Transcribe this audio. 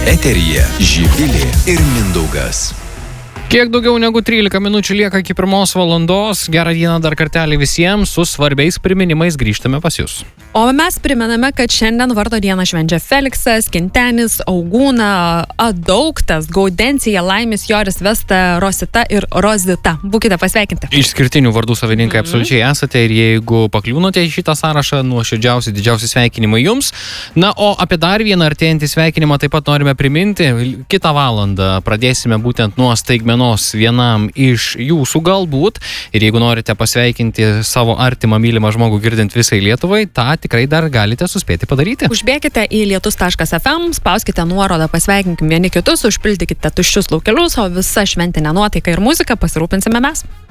Eteryje Živilė ir Mindaugas. Kiek daugiau negu 13 minučių lieka iki 1 valandos. Gerą dieną dar kartelį visiems, su svarbiais priminimais grįžtame pas jūs. O mes primename, kad šiandien vardo dieną švenčia Feliksas, Kintenis, Augūna, Adauktas, Gaudencija, Laimis, Joris, Vesta, Rosita ir Rozita. Būkite pasveikinti. Išskirtinių vardų savininkai absoliučiai esate ir jeigu pakliūnote į šitą sąrašą, nuoširdžiausi, didžiausi sveikinimai jums. Na, o apie dar vieną artėjantį sveikinimą taip pat norime priminti. Kitą valandą pradėsime būtent nuo staigmenos vienam iš jūsų galbūt. Ir jeigu norite pasveikinti savo artimą, mylimą žmogų girdint visai Lietuvai, tą tikrai dar galite suspėti padaryti. Užbėkite į lietus.fm, spauskite nuorodą pasveikinkim vieni kitus, užpildykite tuščius laukelius, o visa šventinė nuotaika ir muzika pasirūpinsime mes.